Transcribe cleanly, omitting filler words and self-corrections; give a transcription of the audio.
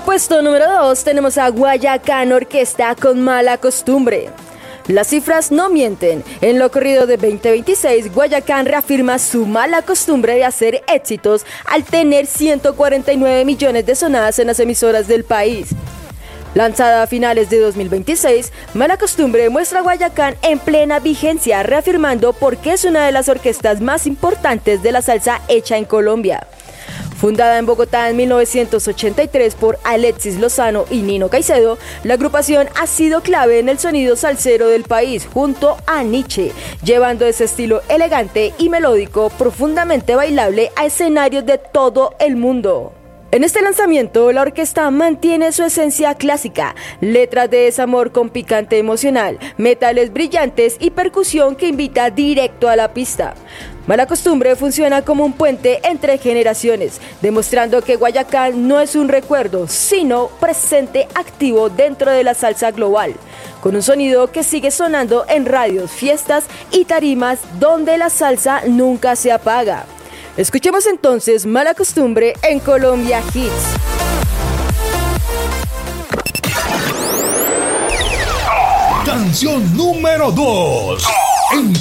puesto número 2 tenemos a Guayacán Orquesta con Mala Costumbre. Las cifras no mienten. En lo corrido de 2026, Guayacán reafirma su mala costumbre de hacer éxitos al tener 149 millones de sonadas en las emisoras del país. Lanzada a finales de 2026, Mala Costumbre muestra a Guayacán en plena vigencia, reafirmando por qué es una de las orquestas más importantes de la salsa hecha en Colombia. Fundada en Bogotá en 1983 por Alexis Lozano y Nino Caicedo, la agrupación ha sido clave en el sonido salsero del país, junto a Nietzsche, llevando ese estilo elegante y melódico profundamente bailable a escenarios de todo el mundo. En este lanzamiento, la orquesta mantiene su esencia clásica, letras de desamor con picante emocional, metales brillantes y percusión que invita directo a la pista. Mala Costumbre funciona como un puente entre generaciones, demostrando que Guayacán no es un recuerdo, sino presente activo dentro de la salsa global, con un sonido que sigue sonando en radios, fiestas y tarimas donde la salsa nunca se apaga. Escuchemos entonces Mala Costumbre en Colombia Hits. Canción número 2.